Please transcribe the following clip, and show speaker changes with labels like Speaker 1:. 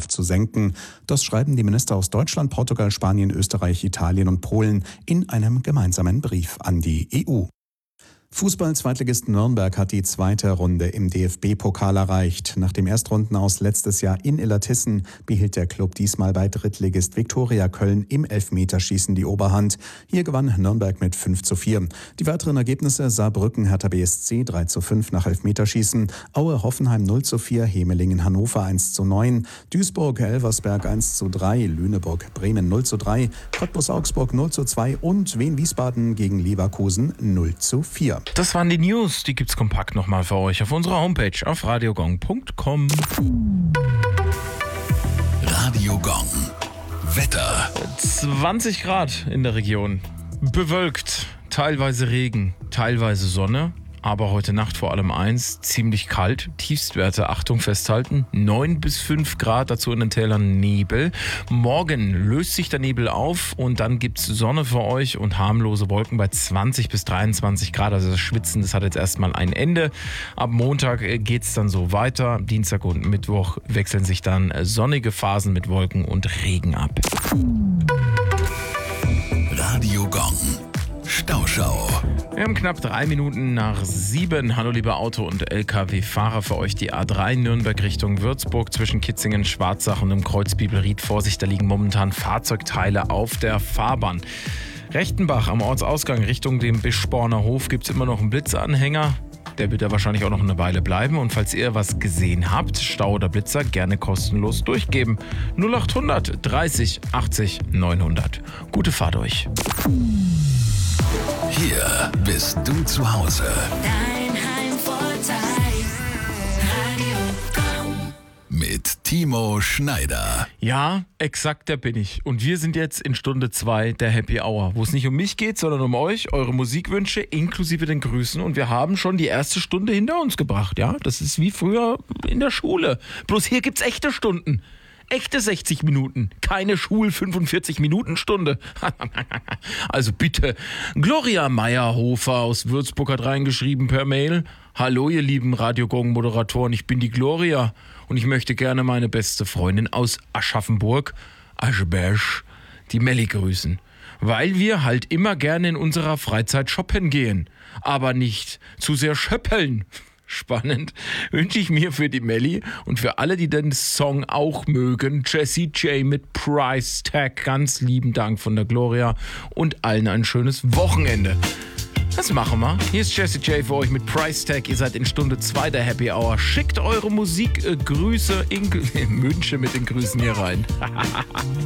Speaker 1: Mindeststrafe zu senken. Das schreiben die Minister aus Deutschland, Portugal, Spanien, Österreich, Italien und Polen in einem gemeinsamen Brief an die EU. Fußball-Zweitligist Nürnberg hat die zweite Runde im DFB-Pokal erreicht. Nach dem Erstrundenaus letztes Jahr in Illertissen behielt der Klub diesmal bei Drittligist Viktoria Köln im Elfmeterschießen die Oberhand. Hier gewann Nürnberg mit 5:4. Die weiteren Ergebnisse: Saarbrücken Hertha BSC 3:5 nach Elfmeterschießen, Aue Hoffenheim 0:4, Hemelingen Hannover 1:9, Duisburg Elversberg 1:3, Lüneburg Bremen 0:3, Cottbus Augsburg 0:2 und Wien Wiesbaden gegen Leverkusen 0:4.
Speaker 2: Das waren die News, die gibt's kompakt nochmal für euch auf unserer Homepage auf radiogong.com.
Speaker 3: Radio Gong. Wetter.
Speaker 2: 20 Grad in der Region. Bewölkt, teilweise Regen, teilweise Sonne. Aber heute Nacht vor allem eins, ziemlich kalt. Tiefstwerte, Achtung, festhalten, 9 bis 5 Grad, dazu in den Tälern Nebel. Morgen löst sich der Nebel auf und dann gibt's Sonne für euch und harmlose Wolken bei 20 bis 23 Grad. Also das Schwitzen, das hat jetzt erstmal ein Ende. Ab Montag geht's dann so weiter. Dienstag und Mittwoch wechseln sich dann sonnige Phasen mit Wolken und Regen ab.
Speaker 3: Radio Gong. Stauschau.
Speaker 2: Wir haben knapp 3 Minuten nach 7. Hallo liebe Auto- und LKW-Fahrer, für euch die A3 Nürnberg Richtung Würzburg zwischen Kitzingen, Schwarzach und dem Kreuz Bibelried. Vorsicht, da liegen momentan Fahrzeugteile auf der Fahrbahn. Rechtenbach am Ortsausgang Richtung dem Bischborner Hof gibt es immer noch einen Blitzanhänger. Der wird ja wahrscheinlich auch noch eine Weile bleiben. Und falls ihr was gesehen habt, Stau oder Blitzer, gerne kostenlos durchgeben. 0800 30 80 900. Gute Fahrt euch.
Speaker 3: Hier bist du zu Hause.
Speaker 4: Dein Heimvorteil. Radio Gong.
Speaker 3: Mit Timo Schneider.
Speaker 2: Ja, exakt, der bin ich. Und wir sind jetzt in Stunde 2 der Happy Hour, wo es nicht um mich geht, sondern um euch, eure Musikwünsche inklusive den Grüßen. Und wir haben schon die erste Stunde hinter uns gebracht. Ja, das ist wie früher in der Schule. Bloß hier gibt's echte Stunden. Echte 60 Minuten, keine Schul-45-Minuten-Stunde. Also bitte. Gloria Meyerhofer aus Würzburg hat reingeschrieben per Mail: Hallo ihr lieben Radio Gong-Moderatoren, ich bin die Gloria und ich möchte gerne meine beste Freundin aus Aschaffenburg, Ascheberg, die Melli grüßen. Weil wir halt immer gerne in unserer Freizeit shoppen gehen, aber nicht zu sehr schöppeln. Spannend, wünsche ich mir für die Melli und für alle, die den Song auch mögen, Jessie J mit Price Tag. Ganz lieben Dank von der Gloria und allen ein schönes Wochenende. Das machen wir. Hier ist Jessie J für euch mit Price Tag. Ihr seid in Stunde 2 der Happy Hour. Schickt eure Musikgrüße, Wünsche mit den Grüßen hier rein.